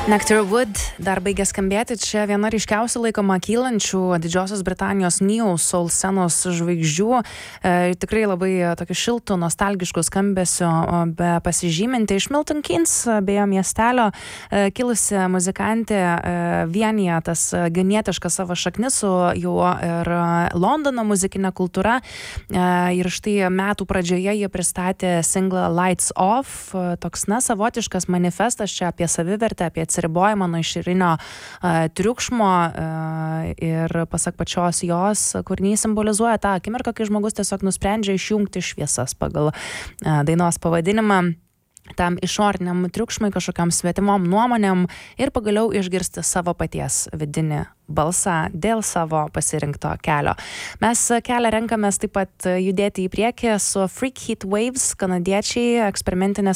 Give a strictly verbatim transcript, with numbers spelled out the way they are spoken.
Nectar Wood dar baigė skambėti, čia viena ryškiausių laikoma kylančių Didžiosios Britanijos New Soul scenos žvaigždžių. E, tikrai labai tokiu šiltu, nostalgišku skambesiu be pasižyminti iš Milton Keynes, bejo miestelio, e, kilusi muzikantė, e, vienija tas genietiškas savo šaknis su jau ir Londono muzikinė kultūra. E, ir štai metų pradžioje jie pristatė singlą Lights Off, toks na savotiškas manifestas čia apie savivertę, apie atsiribojimą nuo išorinio uh, triukšmo uh, ir pasak pačios jos kūrinys simbolizuoja tą akimirką, kai žmogus tiesiog nusprendžia išjungti šviesas pagal uh, dainos pavadinimą tam išoriniam triukšmui, kažkokiam svetimom nuomonėm ir pagaliau išgirsti savo paties vidinį balsą dėl savo pasirinkto kelio. Mes kelią renkamės taip pat judėti į priekį su Freak Heat Waves, kanadiečiai, eksperimentinės